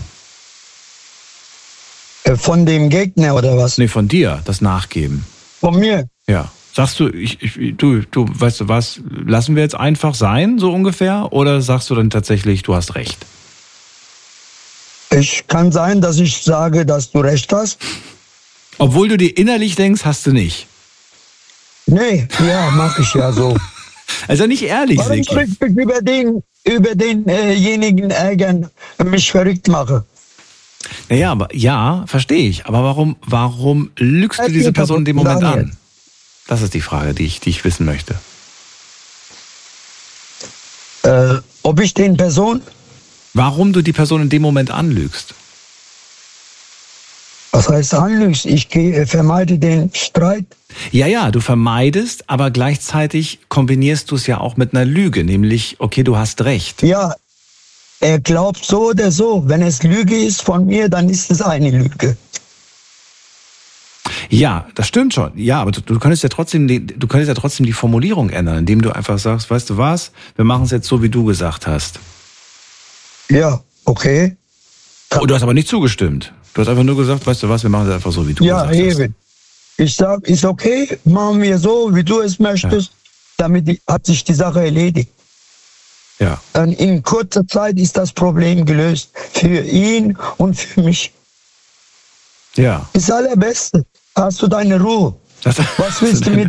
Von dem Gegner oder was? Nee, von dir, das Nachgeben. Von mir? Ja. Sagst du, du, weißt du was, lassen wir jetzt einfach sein, so ungefähr? Oder sagst du dann tatsächlich, du hast recht? Ich kann sein, dass ich sage, dass du recht hast. Obwohl du dir innerlich denkst, hast du nicht. Nee, ja, mache ich ja so. Also nicht ehrlich, Warum Seki. soll ich mich über denjenigen ärgern, mich verrückt mache? Naja, aber ja, verstehe ich. Aber warum lügst du diese Person in dem Moment an? Das ist die Frage, die ich wissen möchte. Ob ich den Person? Warum du die Person in dem Moment anlügst? Was heißt anlügst? Ich vermeide den Streit. Ja, du vermeidest, aber gleichzeitig kombinierst du es ja auch mit einer Lüge, nämlich, okay, du hast recht. Ja, er glaubt so oder so. Wenn es Lüge ist von mir, dann ist es eine Lüge. Ja, das stimmt schon. Ja, aber du könntest ja trotzdem die Formulierung ändern, indem du einfach sagst, weißt du was, wir machen es jetzt so, wie du gesagt hast. Ja, okay. Oh, du hast aber nicht zugestimmt. Du hast einfach nur gesagt, weißt du was, wir machen es einfach so, wie du gesagt hast. Ja, eben. Ich sag, ist okay, machen wir so, wie du es möchtest. Ja. Damit hat sich die Sache erledigt. Ja. Dann in kurzer Zeit ist das Problem gelöst. Für ihn und für mich. Ja. Das Allerbeste. Hast du deine Ruhe. Was willst du mit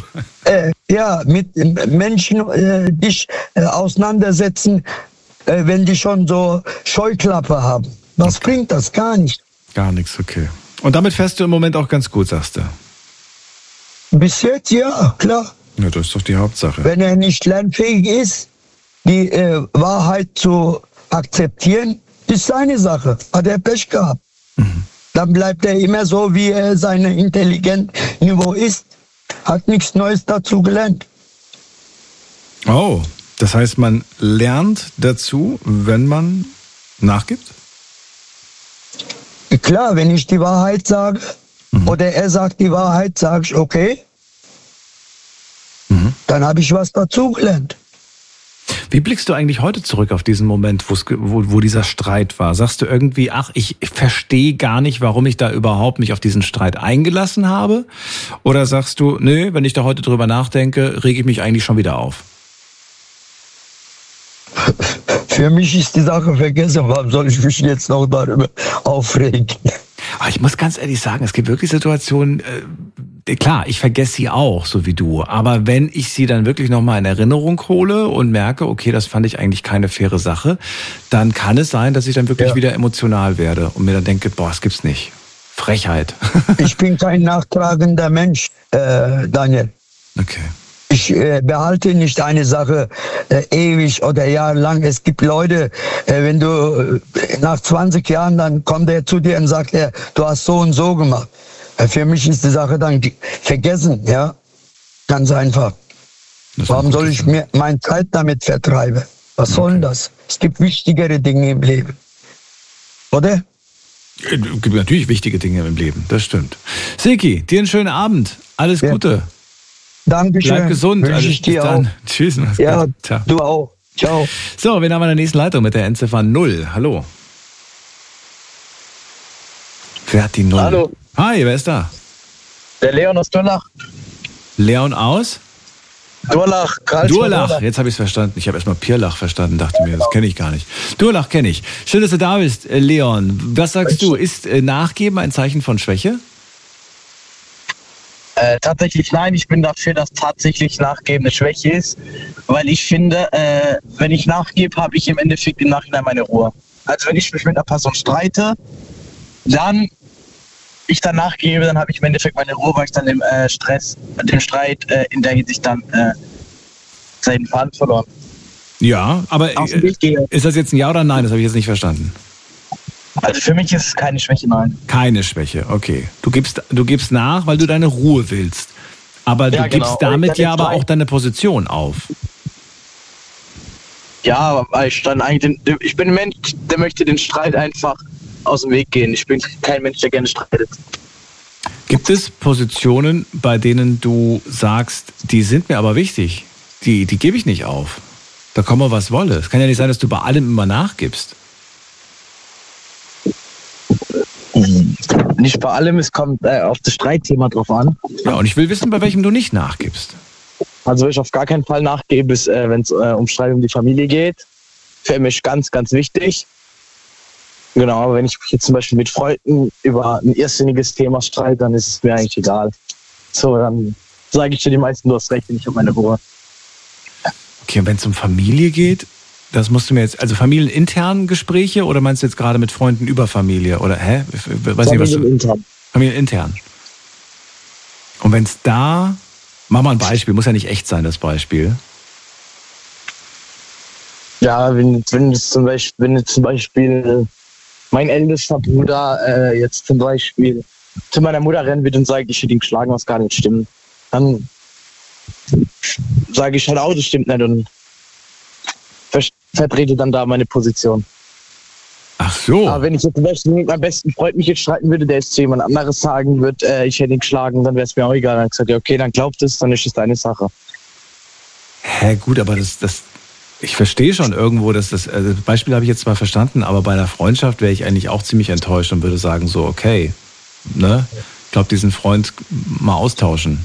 Menschen dich auseinandersetzen, wenn die schon so Scheuklappe haben? Was bringt das? Gar nicht. Gar nichts, okay. Und damit fährst du im Moment auch ganz gut, sagst du? Bis jetzt ja, klar. Ja, das ist doch die Hauptsache. Wenn er nicht lernfähig ist, die Wahrheit zu akzeptieren, ist seine Sache. Hat er Pech gehabt. Mhm. Dann bleibt er immer so, wie er sein Intelligenzniveau ist. Hat nichts Neues dazu gelernt. Oh, das heißt, man lernt dazu, wenn man nachgibt? Klar, wenn ich die Wahrheit sage oder er sagt die Wahrheit, sage ich okay. Dann habe ich was dazugelernt. Wie blickst du eigentlich heute zurück auf diesen Moment, wo dieser Streit war? Sagst du irgendwie, ach, ich verstehe gar nicht, warum ich da überhaupt mich auf diesen Streit eingelassen habe? Oder sagst du, nö, wenn ich da heute drüber nachdenke, rege ich mich eigentlich schon wieder auf? Für mich ist die Sache vergessen. Warum soll ich mich jetzt noch darüber aufregen? Aber ich muss ganz ehrlich sagen, es gibt wirklich Situationen, klar, ich vergesse sie auch, so wie du. Aber wenn ich sie dann wirklich nochmal in Erinnerung hole und merke, okay, das fand ich eigentlich keine faire Sache, dann kann es sein, dass ich dann wirklich wieder emotional werde und mir dann denke, boah, das gibt's nicht. Frechheit. Ich bin kein nachtragender Mensch, Daniel. Okay. Ich behalte nicht eine Sache ewig oder jahrelang. Es gibt Leute, wenn du nach 20 Jahren, dann kommt er zu dir und sagt, du hast so und so gemacht. Für mich ist die Sache dann vergessen, ja. Ganz einfach. Warum soll ich mir meine Zeit damit vertreiben? Was soll denn das? Es gibt wichtigere Dinge im Leben. Oder? Es gibt natürlich wichtige Dinge im Leben, das stimmt. Seki, dir einen schönen Abend. Alles Gute. Dankeschön. Bleib gesund. Wünsche ich dir auch. Tschüss. Ja, du auch. Ciao. So, wen haben wir in der nächsten Leitung mit der Endziffer 0? Hallo. Wer hat die 0? Hallo. Hi, wer ist da? Der Leon aus Durlach. Leon aus? Durlach. Durlach, jetzt habe ich es verstanden. Ich habe erstmal Pirlach verstanden, dachte mir, das kenne ich gar nicht. Durlach kenne ich. Schön, dass du da bist, Leon. Was sagst du? Ist Nachgeben ein Zeichen von Schwäche? Tatsächlich nein, ich bin dafür, dass tatsächlich Nachgeben eine Schwäche ist, weil ich finde, wenn ich nachgebe, habe ich im Endeffekt im Nachhinein meine Ruhe. Also wenn ich mich mit einer Person streite, dann ich dann nachgebe, dann habe ich im Endeffekt meine Ruhe, weil ich dann im Streit in der Hinsicht dann seinen Faden verloren. Ja, aber ist das jetzt ein Ja oder Nein? Das habe ich jetzt nicht verstanden. Also für mich ist es keine Schwäche, nein. Keine Schwäche, okay. Du gibst nach, weil du deine Ruhe willst. Aber du gibst damit ja aber auch deine Position auf. Ja, weil ich bin ein Mensch, der möchte den Streit einfach aus dem Weg gehen. Ich bin kein Mensch, der gerne streitet. Gibt es Positionen, bei denen du sagst, die sind mir aber wichtig, die gebe ich nicht auf? Da komme was wolle. Es kann ja nicht sein, dass du bei allem immer nachgibst. Nicht bei allem, es kommt auf das Streitthema drauf an. Ja, und ich will wissen, bei welchem du nicht nachgibst. Also, wenn ich auf gar keinen Fall nachgebe, ist, wenn es um Streit um die Familie geht, für mich ganz, ganz wichtig. Genau, aber wenn ich mich jetzt zum Beispiel mit Freunden über ein irrsinniges Thema streite, dann ist es mir eigentlich egal. So, dann sage ich zu den meisten, du hast recht, ich habe meine Ruhe. Okay, und wenn es um Familie geht, das musst du mir jetzt, also familieninternen Gespräche oder meinst du jetzt gerade mit Freunden über Familie? Oder Familienintern. Familienintern. Und wenn es da, mach mal ein Beispiel, muss ja nicht echt sein, das Beispiel. Ja, wenn jetzt zum Beispiel mein ältester Bruder jetzt zum Beispiel zu meiner Mutter rennen wird und sagt, ich hätte ihn geschlagen, was gar nicht stimmt, dann sage ich halt auch, das stimmt nicht und vertrete dann da meine Position. Ach so. Aber wenn ich jetzt mit meinem besten Freund mich jetzt streiten würde, der jetzt zu jemand anderes sagen würde, ich hätte ihn geschlagen, dann wäre es mir auch egal. Dann habe ich gesagt, ja, okay, dann glaubt es, dann ist es deine Sache. Hä, gut, aber ich verstehe schon irgendwo, dass das Beispiel habe ich jetzt zwar verstanden, aber bei einer Freundschaft wäre ich eigentlich auch ziemlich enttäuscht und würde sagen so, okay, ne? Ich glaube, diesen Freund mal austauschen.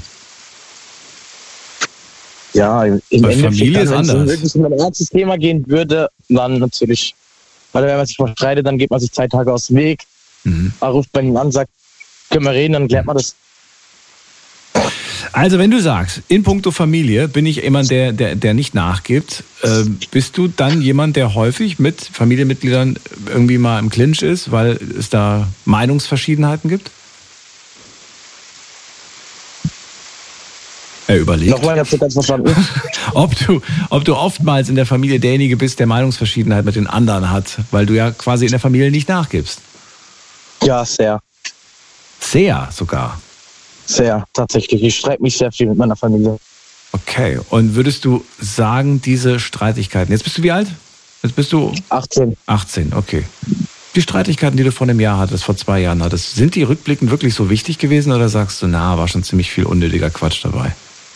Ja, im Bei Familie ist wenn es anders. wirklich um ein ernstes Thema gehen würde, dann natürlich. Weil wenn man sich verstreitet, dann geht man sich 2 Tage aus dem Weg, ruft bei ihm an, sagt, können wir reden, dann klärt man das. Also wenn du sagst, in puncto Familie bin ich jemand, der nicht nachgibt, bist du dann jemand, der häufig mit Familienmitgliedern irgendwie mal im Clinch ist, weil es da Meinungsverschiedenheiten gibt? Er überlegt. Nochmal, ich hab's nicht ganz verstanden. Ob du oftmals in der Familie derjenige bist, der Meinungsverschiedenheit mit den anderen hat, weil du ja quasi in der Familie nicht nachgibst. Ja, sehr. Sehr sogar. Sehr, tatsächlich. Ich streite mich sehr viel mit meiner Familie. Okay, und würdest du sagen, diese Streitigkeiten, jetzt bist du wie alt? Jetzt bist du 18. 18, okay. Die Streitigkeiten, die du vor einem Jahr hattest, vor 2 Jahren hattest, sind die rückblickend wirklich so wichtig gewesen oder sagst du, war schon ziemlich viel unnötiger Quatsch dabei?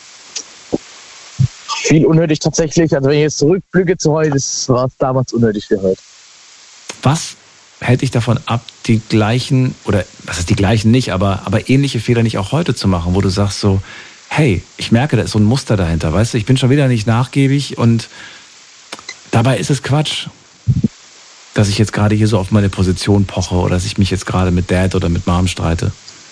Viel unnötig tatsächlich. Also wenn ich jetzt zurückblicke zu heute, war es damals unnötig wie heute. Was hält dich davon ab, die gleichen, oder was ist die gleichen nicht, aber ähnliche Fehler nicht auch heute zu machen, wo du sagst so, hey, ich merke, da ist so ein Muster dahinter, weißt du, ich bin schon wieder nicht nachgiebig und dabei ist es Quatsch, dass ich jetzt gerade hier so auf meine Position poche oder dass ich mich jetzt gerade mit Dad oder mit Mom streite.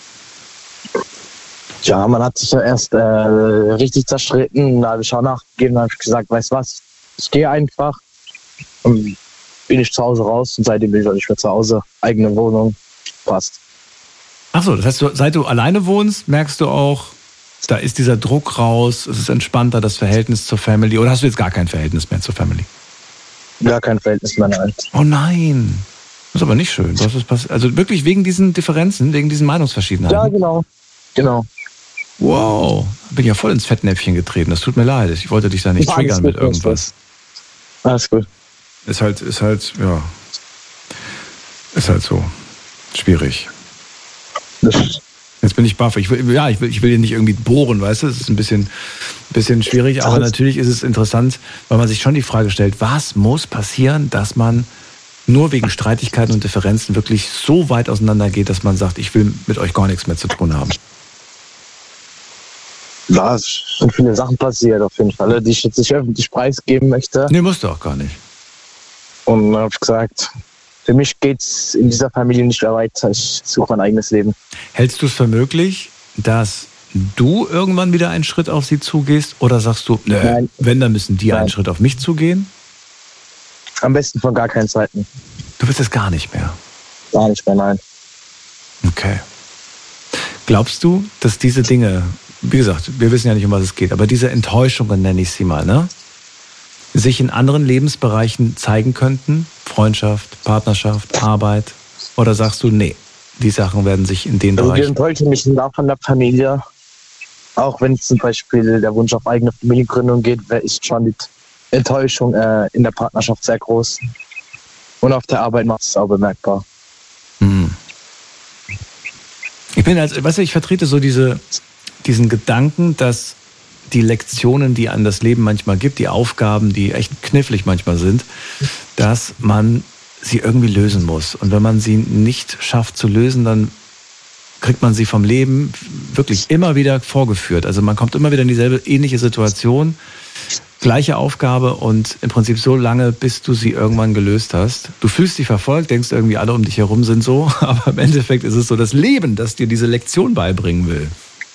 Ja, man hat sich ja erst richtig zerstritten, da habe ich auch nachgegeben, da habe ich gesagt, weißt du was, ich gehe einfach und bin ich zu Hause raus und seitdem bin ich auch nicht mehr zu Hause, eigene Wohnung, passt. Ach so, das heißt, seit du alleine wohnst, merkst du auch, da ist dieser Druck raus, es ist entspannter, das Verhältnis zur Family, oder hast du jetzt gar kein Verhältnis mehr zur Family? Gar kein Verhältnis mehr, nein. Oh nein, das ist aber nicht schön. Was ist passiert? Also wirklich wegen diesen Differenzen, wegen diesen Meinungsverschiedenheiten? Ja, genau. Wow, bin ja voll ins Fettnäpfchen getreten. Das tut mir leid. Ich wollte dich da nicht triggern mit irgendwas. Alles gut. Ist halt so. Schwierig. Jetzt bin ich baff. Ich will hier nicht irgendwie bohren, weißt du? Es ist ein bisschen schwierig, aber natürlich ist es interessant, weil man sich schon die Frage stellt, was muss passieren, dass man nur wegen Streitigkeiten und Differenzen wirklich so weit auseinandergeht, dass man sagt, ich will mit euch gar nichts mehr zu tun haben. Ja, es sind viele Sachen passiert auf jeden Fall, die ich jetzt nicht öffentlich preisgeben möchte. Nee, musst du auch gar nicht. Und dann habe ich gesagt, für mich geht's in dieser Familie nicht mehr weiter. Ich suche mein eigenes Leben. Hältst du es für möglich, dass du irgendwann wieder einen Schritt auf sie zugehst? Oder sagst du, Nein. Wenn, dann müssen die einen Schritt auf mich zugehen? Am besten von gar keinen Seiten. Du willst es gar nicht mehr? Gar nicht mehr, nein. Okay. Glaubst du, dass diese Dinge, wie gesagt, wir wissen ja nicht, um was es geht, aber diese Enttäuschungen, nenne ich sie mal, ne, sich in anderen Lebensbereichen zeigen könnten? Freundschaft, Partnerschaft, Arbeit? Oder sagst du, nee, die Sachen werden sich in den Also die Bereichen... enttäuschen mich auch von der Familie. Auch wenn es zum Beispiel der Wunsch auf eigene Familiengründung geht, ist schon die Enttäuschung in der Partnerschaft sehr groß. Und auf der Arbeit macht es auch bemerkbar. Ich vertrete so diesen Gedanken, dass die Lektionen, die an das Leben manchmal gibt, die Aufgaben, die echt knifflig manchmal sind, dass man sie irgendwie lösen muss. Und wenn man sie nicht schafft zu lösen, dann kriegt man sie vom Leben wirklich immer wieder vorgeführt. Also man kommt immer wieder in dieselbe ähnliche Situation, gleiche Aufgabe und im Prinzip so lange, bis du sie irgendwann gelöst hast. Du fühlst dich verfolgt, denkst irgendwie, alle um dich herum sind so, aber im Endeffekt ist es so das Leben, das dir diese Lektion beibringen will.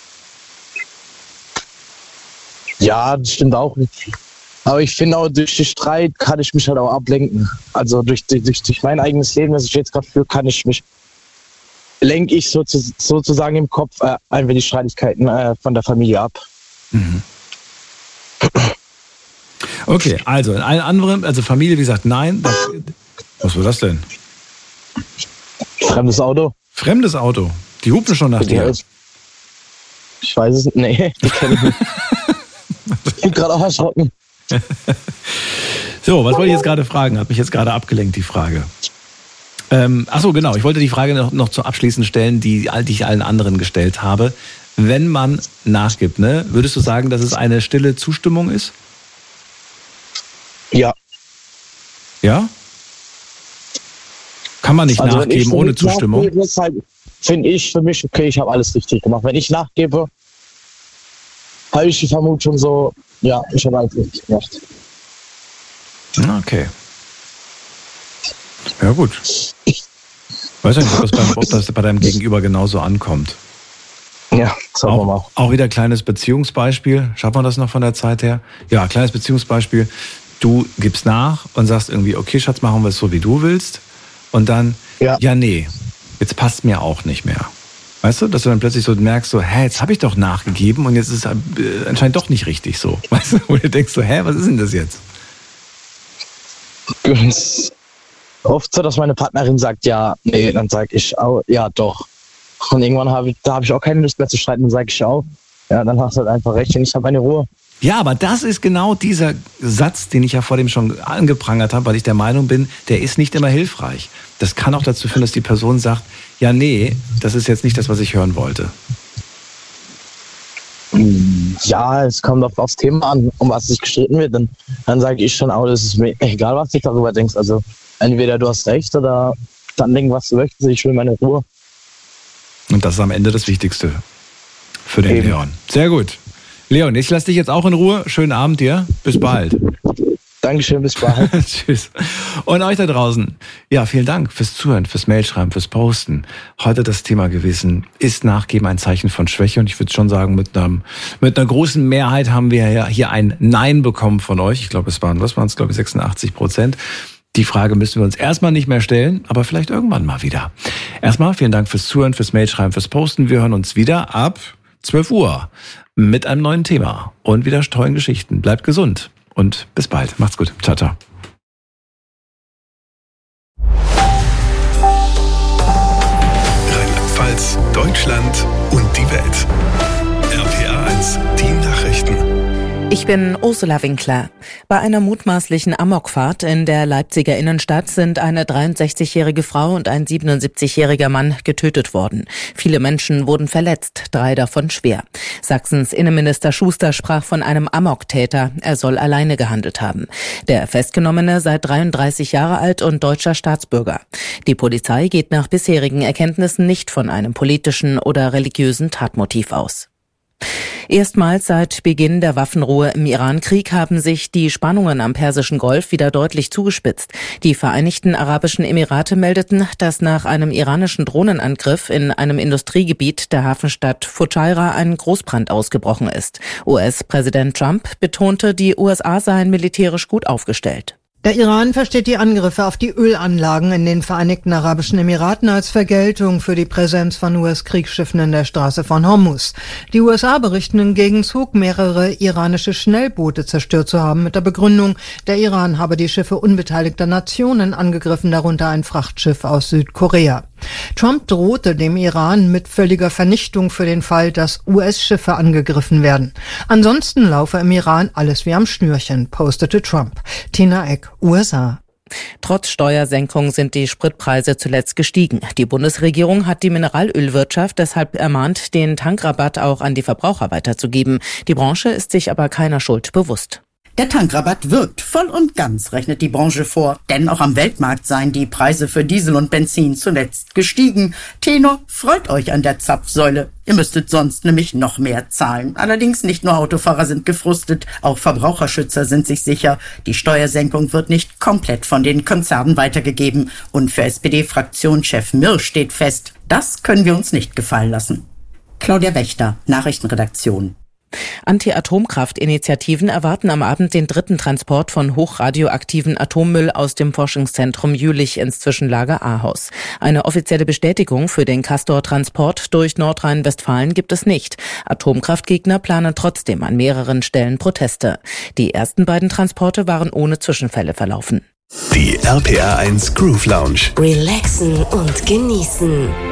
Ja, das stimmt auch nicht. Aber ich finde auch, durch den Streit kann ich mich halt auch ablenken. Also durch mein eigenes Leben, das ich jetzt gerade führe, lenke ich sozusagen im Kopf einfach die Streitigkeiten von der Familie ab. Mhm. Okay, also in allen anderen, also Familie, wie gesagt, nein. Was war das denn? Fremdes Auto. Fremdes Auto. Die hupen schon nach dir. Ich weiß es nicht. Nee, die kenne ich nicht. Ich bin gerade auch erschrocken. So, was wollte ich jetzt gerade fragen? Hat mich jetzt gerade abgelenkt, die Frage. Achso, genau. Ich wollte die Frage noch zu abschließend stellen, die ich allen anderen gestellt habe. Wenn man nachgibt, ne, würdest du sagen, dass es eine stille Zustimmung ist? Ja. Ja? Kann man nicht nachgeben ohne Zustimmung? Halt, finde ich für mich, okay, ich habe alles richtig gemacht. Wenn ich nachgebe, habe ich die Vermutung so, ja, ich habe alles richtig gemacht. Okay. Ja gut. Weiß ja nicht, ob das bei deinem Gegenüber genauso ankommt. Ja, sagen wir mal. Auch wieder kleines Beziehungsbeispiel. Schafft man das noch von der Zeit her? Ja, kleines Beziehungsbeispiel. Du gibst nach und sagst irgendwie, okay, Schatz, machen wir es so, wie du willst. Und dann, ja nee, jetzt passt mir auch nicht mehr. Weißt du, dass du dann plötzlich so merkst, so, jetzt habe ich doch nachgegeben und jetzt ist es anscheinend doch nicht richtig so. Weißt du, wo du denkst so, was ist denn das jetzt? Oft so, dass meine Partnerin sagt, ja, nee, dann sage ich auch, ja, doch. Und irgendwann habe ich auch keine Lust mehr zu streiten, dann sage ich auch, ja, dann hast du halt einfach recht und ich habe meine Ruhe. Ja, aber das ist genau dieser Satz, den ich ja vor dem schon angeprangert habe, weil ich der Meinung bin, der ist nicht immer hilfreich. Das kann auch dazu führen, dass die Person sagt, ja, nee, das ist jetzt nicht das, was ich hören wollte. Ja, es kommt aufs Thema an, um was sich gestritten wird. Dann sage ich schon auch, das ist mir egal, was du darüber denkst. Also entweder du hast recht oder dann denk, was du möchtest. Ich will meine Ruhe. Und das ist am Ende das Wichtigste für den Leon. Sehr gut. Leon, ich lasse dich jetzt auch in Ruhe. Schönen Abend dir. Bis bald. Dankeschön, bis bald. Tschüss. Und euch da draußen, ja, vielen Dank fürs Zuhören, fürs Mailschreiben, fürs Posten. Heute das Thema gewesen, ist Nachgeben ein Zeichen von Schwäche? Und ich würde schon sagen, mit einer großen Mehrheit haben wir ja hier ein Nein bekommen von euch. Ich glaube, es waren 86%. Die Frage müssen wir uns erstmal nicht mehr stellen, aber vielleicht irgendwann mal wieder. Erstmal vielen Dank fürs Zuhören, fürs Mailschreiben, fürs Posten. Wir hören uns wieder ab 12 Uhr mit einem neuen Thema und wieder tollen Geschichten. Bleibt gesund und bis bald. Macht's gut. Ciao, ciao. Rheinland-Pfalz, Deutschland und die Welt. RPA 1, die Nachrichten. Ich bin Ursula Winkler. Bei einer mutmaßlichen Amokfahrt in der Leipziger Innenstadt sind eine 63-jährige Frau und ein 77-jähriger Mann getötet worden. Viele Menschen wurden verletzt, 3 davon schwer. Sachsens Innenminister Schuster sprach von einem Amoktäter. Er soll alleine gehandelt haben. Der Festgenommene sei 33 Jahre alt und deutscher Staatsbürger. Die Polizei geht nach bisherigen Erkenntnissen nicht von einem politischen oder religiösen Tatmotiv aus. Erstmals seit Beginn der Waffenruhe im Iran-Krieg haben sich die Spannungen am Persischen Golf wieder deutlich zugespitzt. Die Vereinigten Arabischen Emirate meldeten, dass nach einem iranischen Drohnenangriff in einem Industriegebiet der Hafenstadt Fujairah ein Großbrand ausgebrochen ist. US-Präsident Trump betonte, die USA seien militärisch gut aufgestellt. Der Iran versteht die Angriffe auf die Ölanlagen in den Vereinigten Arabischen Emiraten als Vergeltung für die Präsenz von US-Kriegsschiffen in der Straße von Hormuz. Die USA berichten im Gegenzug, mehrere iranische Schnellboote zerstört zu haben, mit der Begründung, der Iran habe die Schiffe unbeteiligter Nationen angegriffen, darunter ein Frachtschiff aus Südkorea. Trump drohte dem Iran mit völliger Vernichtung für den Fall, dass US-Schiffe angegriffen werden. Ansonsten laufe im Iran alles wie am Schnürchen, postete Trump. Tina Eck, USA. Trotz Steuersenkung sind die Spritpreise zuletzt gestiegen. Die Bundesregierung hat die Mineralölwirtschaft deshalb ermahnt, den Tankrabatt auch an die Verbraucher weiterzugeben. Die Branche ist sich aber keiner Schuld bewusst. Der Tankrabatt wirkt voll und ganz, rechnet die Branche vor. Denn auch am Weltmarkt seien die Preise für Diesel und Benzin zuletzt gestiegen. Tenor, freut euch an der Zapfsäule. Ihr müsstet sonst nämlich noch mehr zahlen. Allerdings nicht nur Autofahrer sind gefrustet, auch Verbraucherschützer sind sich sicher. Die Steuersenkung wird nicht komplett von den Konzernen weitergegeben. Und für SPD-Fraktionschef Mirr steht fest, das können wir uns nicht gefallen lassen. Claudia Wächter, Nachrichtenredaktion. Anti-Atomkraft-Initiativen erwarten am Abend den 3. Transport von hochradioaktiven Atommüll aus dem Forschungszentrum Jülich ins Zwischenlager Ahaus. Eine offizielle Bestätigung für den Castor-Transport durch Nordrhein-Westfalen gibt es nicht. Atomkraftgegner planen trotzdem an mehreren Stellen Proteste. Die ersten beiden Transporte waren ohne Zwischenfälle verlaufen. Die RPA 1 Groove Lounge. Relaxen und genießen.